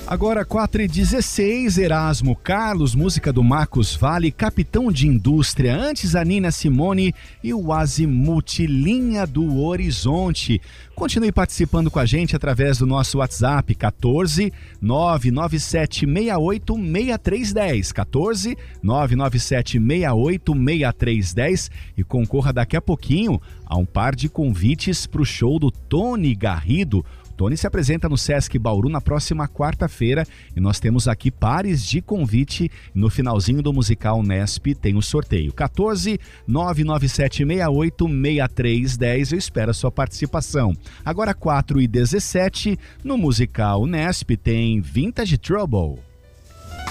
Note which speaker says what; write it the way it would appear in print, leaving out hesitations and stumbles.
Speaker 1: Agora 4h16, Erasmo Carlos, música do Marcos Valle, Capitão de Indústria. Antes a Nina Simone e o Azimuth, Linha do Horizonte. Continue participando com a gente através do nosso WhatsApp 14 997 68 6310, 14 997 68 6310, e concorra daqui a pouquinho a um par de convites para o show do Tony Garrido. Tony se apresenta no Sesc Bauru na próxima quarta-feira e nós temos aqui pares de convite. No finalzinho do Musical Nesp tem o sorteio. 14 997 68 6310. Eu espero a sua participação. Agora 4h17, no Musical Nesp tem Vintage Trouble.